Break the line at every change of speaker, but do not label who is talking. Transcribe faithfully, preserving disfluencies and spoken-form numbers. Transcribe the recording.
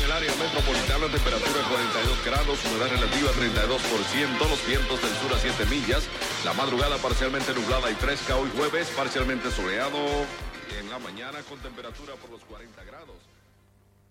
el área metropolitana, temperatura cuarenta y dos grados, humedad relativa treinta y dos por ciento, los vientos del sur a siete millas. La madrugada parcialmente nublada y fresca, hoy jueves parcialmente soleado en la mañana con temperatura por los cuarenta grados.